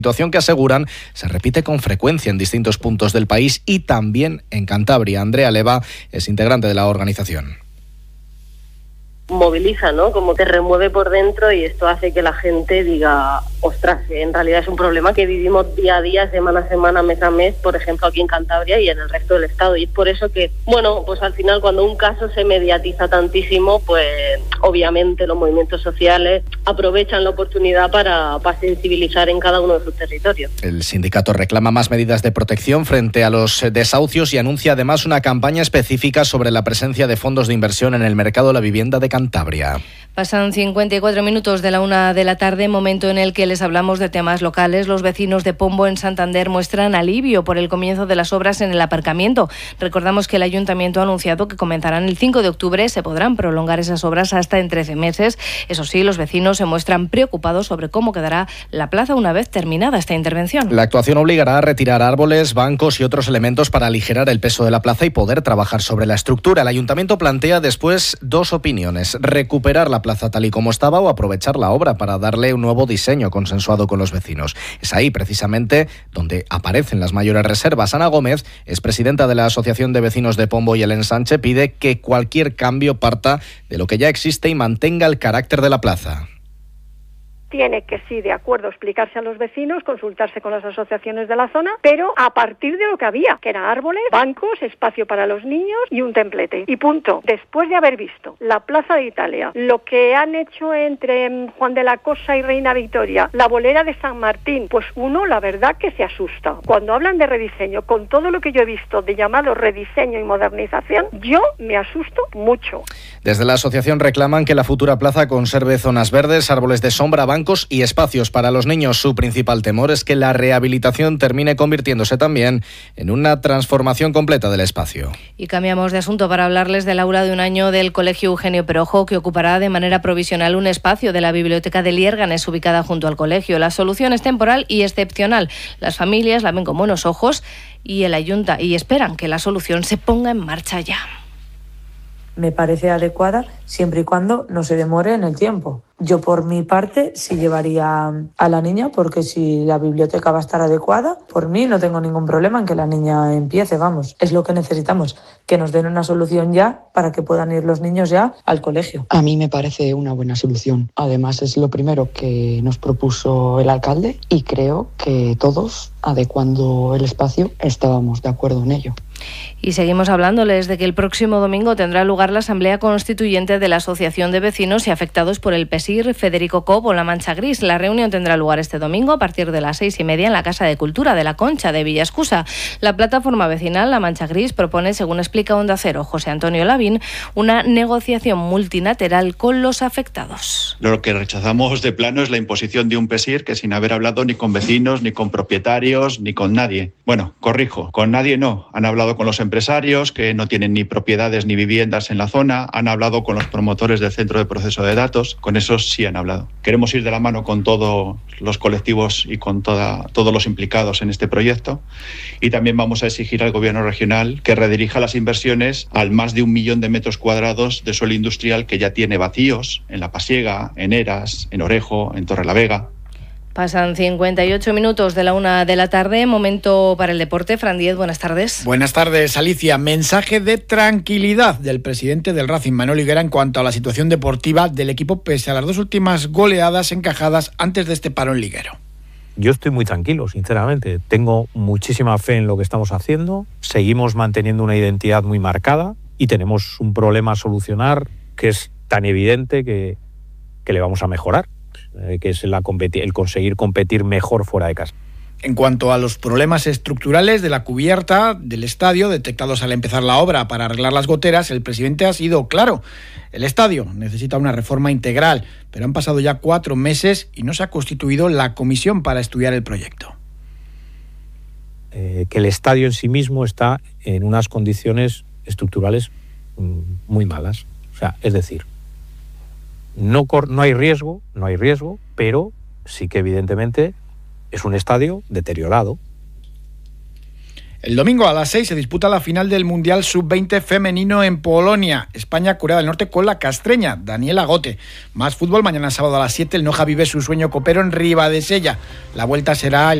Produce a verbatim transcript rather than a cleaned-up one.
Situación que aseguran se repite con frecuencia en distintos puntos del país y también en Cantabria. Andrea Leva es integrante de la organización. Moviliza, ¿no? Como que remueve por dentro y esto hace que la gente diga, ostras, en realidad es un problema que vivimos día a día, semana a semana, mes a mes, por ejemplo aquí en Cantabria y en el resto del estado. Y es por eso que, bueno, pues al final cuando un caso se mediatiza tantísimo, pues obviamente los movimientos sociales aprovechan la oportunidad para, para sensibilizar en cada uno de sus territorios. El sindicato reclama más medidas de protección frente a los desahucios y anuncia además una campaña específica sobre la presencia de fondos de inversión en el mercado de la vivienda de Cantabria. Cantabria. Pasan cincuenta y cuatro minutos de la una de la tarde, momento en el que les hablamos de temas locales. Los vecinos de Pombo, en Santander, muestran alivio por el comienzo de las obras en el aparcamiento. Recordamos que el ayuntamiento ha anunciado que comenzarán el cinco de octubre. Se podrán prolongar esas obras hasta en trece meses. Eso sí, los vecinos se muestran preocupados sobre cómo quedará la plaza una vez terminada esta intervención. La actuación obligará a retirar árboles, bancos y otros elementos para aligerar el peso de la plaza y poder trabajar sobre la estructura. El ayuntamiento plantea después dos opiniones: recuperar la plaza tal y como estaba o aprovechar la obra para darle un nuevo diseño consensuado con los vecinos. Es ahí precisamente donde aparecen las mayores reservas. Ana Gómez es presidenta de la Asociación de Vecinos de Pombo y el Ensanche. Pide que cualquier cambio parta de lo que ya existe y mantenga el carácter de la plaza. Tiene que, sí, de acuerdo, explicarse a los vecinos, consultarse con las asociaciones de la zona, pero a partir de lo que había, que eran árboles, bancos, espacio para los niños y un templete. Y punto. Después de haber visto la Plaza de Italia, lo que han hecho entre Juan de la Cosa y Reina Victoria, la bolera de San Martín, pues uno, la verdad, que se asusta. Cuando hablan de rediseño, con todo lo que yo he visto de llamado rediseño y modernización, yo me asusto mucho. Desde la asociación reclaman que la futura plaza conserve zonas verdes, árboles de sombra, bancos y espacios para los niños. Su principal temor es que la rehabilitación termine convirtiéndose también en una transformación completa del espacio. Y cambiamos de asunto para hablarles del aula de un año del Colegio Eugenio Perojo, que ocupará de manera provisional un espacio de la biblioteca de Liérganes, ubicada junto al colegio. La solución es temporal y excepcional. Las familias la ven con buenos ojos y el ayunta y esperan que la solución se ponga en marcha ya. Me parece adecuada siempre y cuando no se demore en el tiempo. Yo por mi parte sí llevaría a la niña, porque si la biblioteca va a estar adecuada, por mí no tengo ningún problema en que la niña empiece, vamos. Es lo que necesitamos, que nos den una solución ya para que puedan ir los niños ya al colegio. A mí me parece una buena solución. Además es lo primero que nos propuso el alcalde y creo que todos, adecuando el espacio, estábamos de acuerdo en ello. Y seguimos hablándoles de que el próximo domingo tendrá lugar la Asamblea Constituyente de la Asociación de Vecinos y Afectados por el PESIR Federico Cobo, La Mancha Gris. La reunión tendrá lugar este domingo a partir de las seis y media en la Casa de Cultura de la Concha de Villascusa. La plataforma vecinal La Mancha Gris propone, según explica Onda Cero José Antonio Lavín, una negociación multilateral con los afectados. Lo que rechazamos de plano es la imposición de un PESIR que, sin haber hablado ni con vecinos, ni con propietarios, ni con nadie. Bueno, corrijo, con nadie no. Han hablado con los empresarios que no tienen ni propiedades ni viviendas en la zona, han hablado con los promotores del centro de proceso de datos, con esos sí han hablado. Queremos ir de la mano con todos los colectivos y con toda, todos los implicados en este proyecto, y también vamos a exigir al gobierno regional que redirija las inversiones al más de un millón de metros cuadrados de suelo industrial que ya tiene vacíos en La Pasiega, en Eras, en Orejo, en Torrelavega. Pasan cincuenta y ocho minutos de la una de la tarde, momento para el deporte. Fran Diez, buenas tardes. Buenas tardes, Alicia. Mensaje de tranquilidad del presidente del Racing, Manuel Higuera, en cuanto a la situación deportiva del equipo pese a las dos últimas goleadas encajadas antes de este parón liguero. Yo estoy muy tranquilo, sinceramente. Tengo muchísima fe en lo que estamos haciendo. Seguimos manteniendo una identidad muy marcada y tenemos un problema a solucionar que es tan evidente que, que le vamos a mejorar, que es la competi- el conseguir competir mejor fuera de casa. En cuanto a los problemas estructurales de la cubierta del estadio detectados al empezar la obra para arreglar las goteras, el presidente ha sido claro. El estadio necesita una reforma integral, pero han pasado ya cuatro meses y no se ha constituido la comisión para estudiar el proyecto. Eh, que el estadio en sí mismo está en unas condiciones estructurales mm, muy malas. O sea, es decir, No, cor- no hay riesgo, no hay riesgo, pero sí que evidentemente es un estadio deteriorado. El domingo a las seis se disputa la final del Mundial sub veinte femenino en Polonia. España, Corea del Norte con la castreña, Daniela Gote. Más fútbol, mañana sábado a las siete, el Noja vive su sueño copero en Ribadesella. La vuelta será el